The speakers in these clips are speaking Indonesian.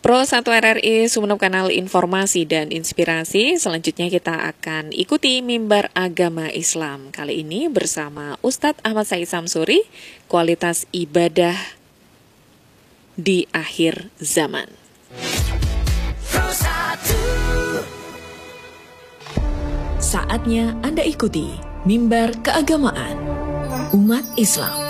Pro 1 RRI Sumeneb, kanal informasi dan inspirasi. Selanjutnya kita akan ikuti mimbar agama Islam. Kali ini bersama Ustadz Ahmad Said Samsuri, kualitas ibadah di akhir zaman. Saatnya Anda ikuti mimbar keagamaan umat Islam.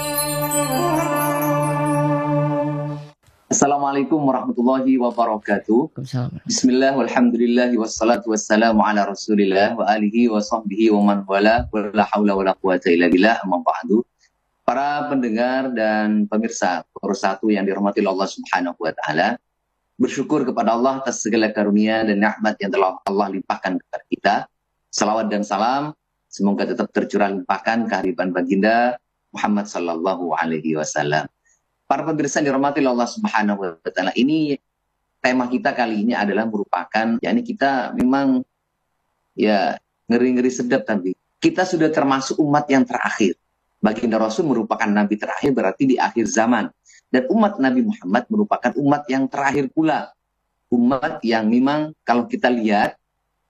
Assalamualaikum warahmatullahi wabarakatuh. Bismillah, walhamdulillah, wassalatu wassalamu ala rasulillah wa alihi wa sahbihi wa man wala wa la hawla wa la quwata illa billah, amma ba'du. Para pendengar dan pemirsa Pro 1 yang dirahmati Allah Subhanahu wa taala, bersyukur kepada Allah atas segala karunia dan nikmat yang telah Allah limpahkan kepada kita. Salawat dan salam semoga tetap tercurah limpahkan kehadiran baginda Muhammad sallallahu alaihi wasallam. Para pemirsa yang dirahmati Allah Subhanahu wa taala, ini tema kita kali ini adalah merupakan, yakni kita memang ya ngeri-ngeri sedap, tapi kita sudah termasuk umat yang terakhir. Baginda Rasul merupakan nabi terakhir, berarti di akhir zaman. Dan umat Nabi Muhammad merupakan umat yang terakhir pula. Umat yang memang kalau kita lihat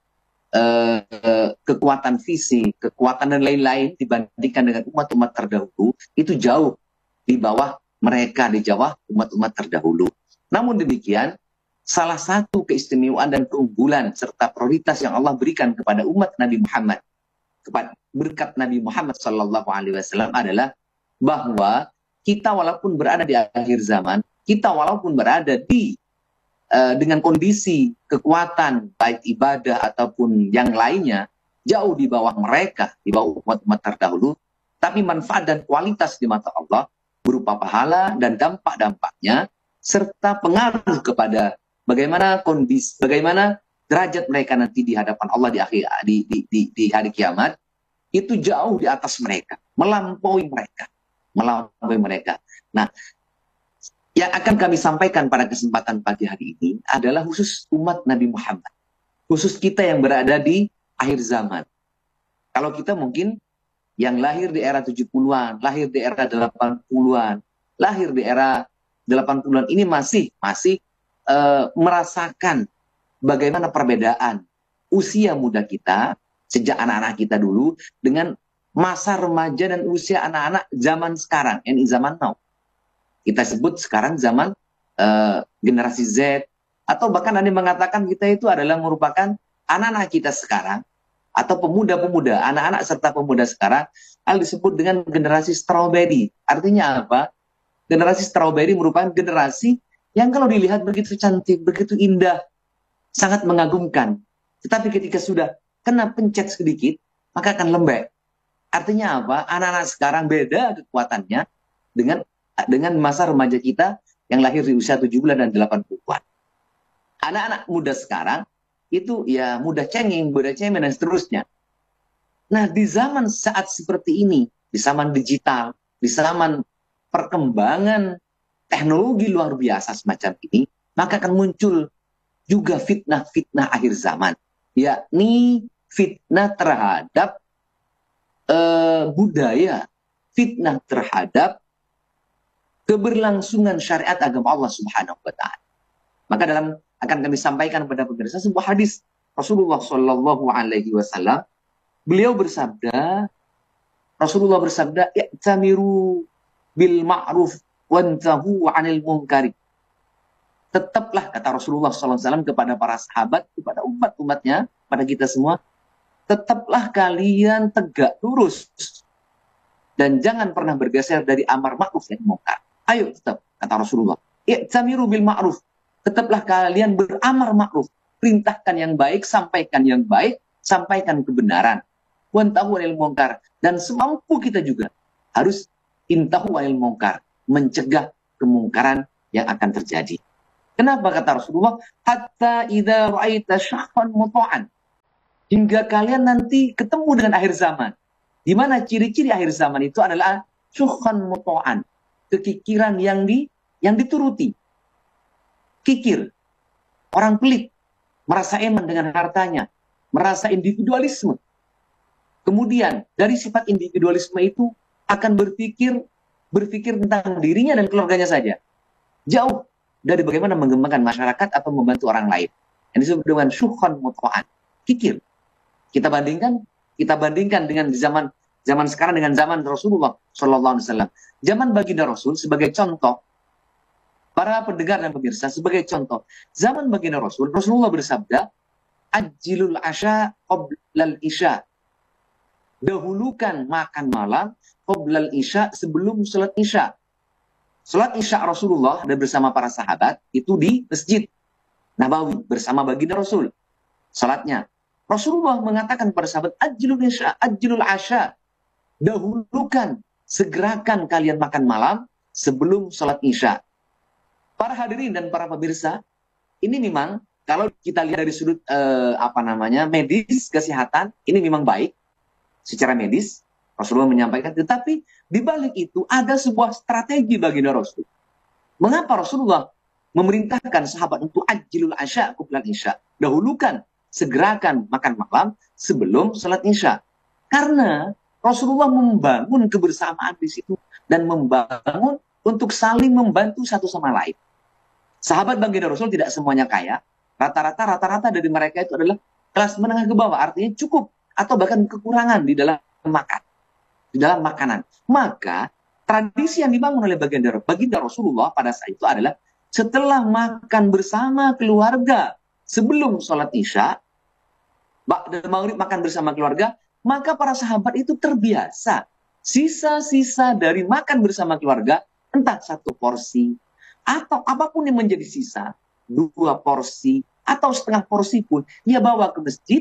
kekuatan fisik, kekuatan dan lain-lain dibandingkan dengan umat-umat terdahulu itu jauh di bawah mereka, di Jawa, umat-umat terdahulu. Namun demikian, salah satu keistimewaan dan keunggulan serta prioritas yang Allah berikan kepada umat Nabi Muhammad, kepada berkat Nabi Muhammad Sallallahu Alaihi Wasallam adalah bahwa kita walaupun berada di akhir zaman, kita walaupun berada di dengan kondisi kekuatan baik ibadah ataupun yang lainnya jauh di bawah mereka, di bawah umat-umat terdahulu, tapi manfaat dan kualitas di mata Allah berupa pahala dan dampak-dampaknya serta pengaruh kepada bagaimana kondisi, bagaimana derajat mereka nanti di hadapan Allah di hari kiamat itu jauh di atas mereka, melampaui mereka. Nah, yang akan kami sampaikan pada kesempatan pagi hari ini adalah khusus umat Nabi Muhammad, khusus kita yang berada di akhir zaman. Kalau kita mungkin yang lahir di era 70-an, lahir di era 80-an, lahir di era 80-an ini masih merasakan bagaimana perbedaan usia muda kita sejak anak-anak kita dulu dengan masa remaja dan usia anak-anak zaman sekarang, ini zaman now. Kita sebut sekarang zaman generasi Z, atau bahkan ada yang mengatakan kita itu adalah merupakan anak-anak kita sekarang, atau pemuda-pemuda, anak-anak serta pemuda sekarang, hal disebut dengan generasi strawberry. Artinya apa? Generasi strawberry merupakan generasi yang kalau dilihat begitu cantik, begitu indah, sangat mengagumkan. Tetapi ketika sudah kena pencet sedikit, maka akan lembek. Artinya apa? Anak-anak sekarang beda kekuatannya dengan masa remaja kita yang lahir di usia 7 bulan dan 8 bulan. Anak-anak muda sekarang itu ya mudah cengeng, mudah cemen, dan seterusnya. Nah, di zaman saat seperti ini, di zaman digital, di zaman perkembangan teknologi luar biasa semacam ini, maka akan muncul juga fitnah-fitnah akhir zaman, yakni fitnah terhadap budaya, fitnah terhadap keberlangsungan syariat agama Allah Subhanahu wa taala. Maka akan kami sampaikan kepada pemirsa sebuah hadis Rasulullah Shallallahu Alaihi Wasallam. Rasulullah bersabda, "I'tamiru bil ma'ruf wantahu 'anil munkari." Tetaplah, kata Rasulullah SAW kepada para sahabat, kepada umat-umatnya, pada kita semua, tetaplah kalian tegak lurus dan jangan pernah bergeser dari amar ma'ruf dan munkar. Ayo tetap, kata Rasulullah. I'tamiru bil ma'ruf. Tetaplah kalian beramar ma'ruf, perintahkan yang baik, sampaikan yang baik, sampaikan kebenaran. Wantahu 'anil munkar, dan semampu kita juga harus intahu 'anil munkar, mencegah kemungkaran yang akan terjadi. Kenapa kata Rasulullah? Hatta idza ra'aita syahwan muta'an. Hingga kalian nanti ketemu dengan akhir zaman. Di mana ciri-ciri akhir zaman itu adalah syahwan muta'an, kekikiran yang dituruti. Kikir, orang pelit, merasa eman dengan hartanya, merasa individualisme. Kemudian dari sifat individualisme itu akan berpikir tentang dirinya dan keluarganya saja. Jauh dari bagaimana mengembangkan masyarakat atau membantu orang lain. Yang disebut dengan syukhon muta'an, kikir. Kita bandingkan dengan zaman sekarang dengan zaman Rasulullah Shallallahu Alaihi Wasallam. Zaman baginda Rasul sebagai contoh, para pendengar dan pemirsa sebagai contoh, zaman baginda Rasul, Rasulullah bersabda, ajilul asya qoblal isya. Dahulukan makan malam qoblal isya, sebelum sholat isya. Sholat isya Rasulullah dan bersama para sahabat itu di Masjid Nabawi bersama baginda Rasul. Sholatnya Rasulullah mengatakan kepada sahabat, ajilul isya, ajilul asya. Dahulukan, segerakan kalian makan malam sebelum sholat isya. Para hadirin dan para pemirsa, ini memang kalau kita lihat dari sudut medis, kesehatan, ini memang baik secara medis. Rasulullah menyampaikan, tetapi di balik itu ada sebuah strategi baginda Rasul. Mengapa Rasulullah memerintahkan sahabat untuk ajilul asya qabla isya? Dahulukan, segerakan makan malam sebelum sholat isya. Karena Rasulullah membangun kebersamaan di situ dan membangun untuk saling membantu satu sama lain. Sahabat baginda Rasul tidak semuanya kaya. Rata-rata dari mereka itu adalah kelas menengah ke bawah, artinya cukup atau bahkan kekurangan di dalam makan, di dalam makanan. Maka tradisi yang dibangun oleh baginda Rasulullah pada saat itu adalah setelah makan bersama keluarga sebelum sholat isya, ba'da maghrib makan bersama keluarga, maka para sahabat itu terbiasa sisa-sisa dari makan bersama keluarga, entah satu porsi atau apapun yang menjadi sisa, 2 porsi atau setengah porsi pun, ia bawa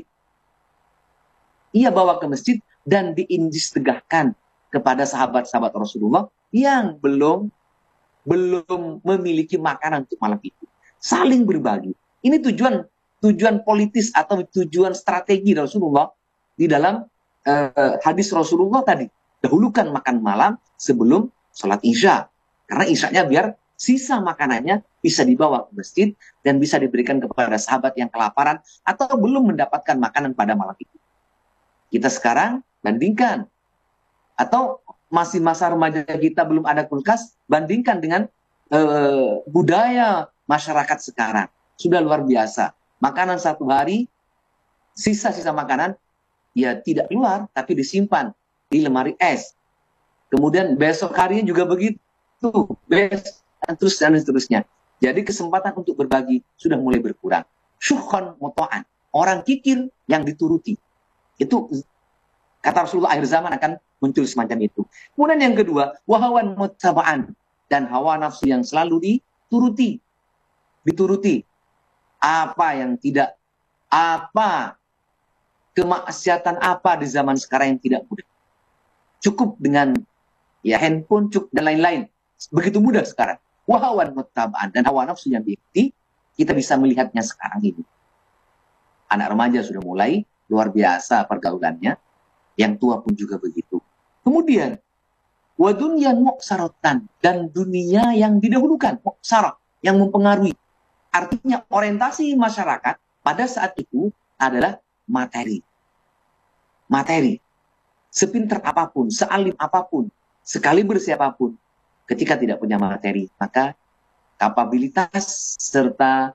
ke masjid dan diinjistegahkan kepada sahabat-sahabat Rasulullah yang belum memiliki makanan untuk malam itu. Saling berbagi. Ini tujuan politis atau tujuan strategi Rasulullah di dalam hadis Rasulullah tadi. Dahulukan makan malam sebelum sholat isya. Karena isyanya biar sisa makanannya bisa dibawa ke masjid dan bisa diberikan kepada sahabat yang kelaparan atau belum mendapatkan makanan pada malam itu. Kita sekarang bandingkan, atau masih masa remaja kita belum ada kulkas, bandingkan dengan budaya masyarakat sekarang. Sudah luar biasa. Makanan satu hari, sisa-sisa makanan, ya tidak keluar, tapi disimpan di lemari es. Kemudian besok harinya juga begitu. Dan seterusnya. Jadi kesempatan untuk berbagi sudah mulai berkurang. Syukhon muto'an. Orang kikir yang dituruti. Itu kata Rasulullah, akhir zaman akan muncul semacam itu. Kemudian yang kedua, wahawan muttaba'an. Dan hawa nafsu yang selalu dituruti. Kemaksiatan apa di zaman sekarang yang tidak mudah. Cukup dengan handphone, cukup dan lain-lain. Begitu mudah sekarang. Wahawan muttaba'an, dan hawa nafsu yang diikuti, kita bisa melihatnya sekarang ini. Anak remaja sudah mulai luar biasa pergaulannya, yang tua pun juga begitu. Kemudian wa dunyan muqsaratan, dan dunia yang didahulukan, muqsarah, yang mempengaruhi. Artinya orientasi masyarakat pada saat itu adalah materi. Materi. Sepintar apapun, sealim apapun, sekaliber siapapun, ketika tidak punya materi, maka kapabilitas serta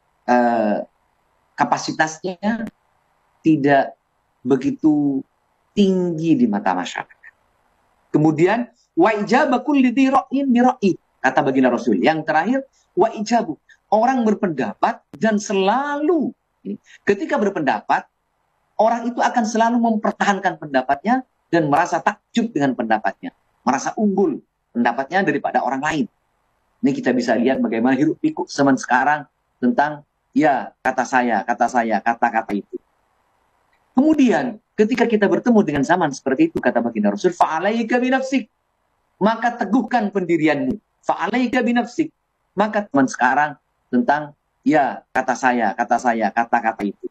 kapasitasnya tidak begitu tinggi di mata masyarakat. Kemudian wa ijaba kulli dhi ra'yin bi ra'yi, kata baginda Rasul. Yang terakhir, wa ijabu, orang berpendapat dan selalu ketika berpendapat, orang itu akan selalu mempertahankan pendapatnya dan merasa takjub dengan pendapatnya, merasa unggul pendapatnya daripada orang lain. Ini kita bisa lihat bagaimana hiruk pikuk zaman sekarang tentang kata-kata itu. Kemudian ketika kita bertemu dengan zaman seperti itu, kata baginda Rasul, fa'alaika binafsik, maka teguhkan pendirianmu. Fa'alaika binafsik, maka teman sekarang tentang kata-kata itu.